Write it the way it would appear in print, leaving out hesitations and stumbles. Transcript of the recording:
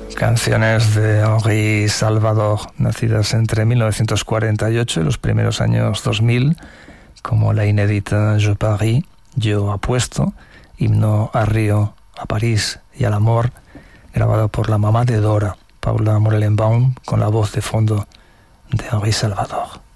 Canciones de Henri Salvador, nacidas entre 1948 y los primeros años 2000, como la inédita Je Paris, Yo Apuesto, himno a Río, a París y al amor, grabado por la mamá de Dora, Paula Morellenbaum, con la voz de fondo de Henri Salvador.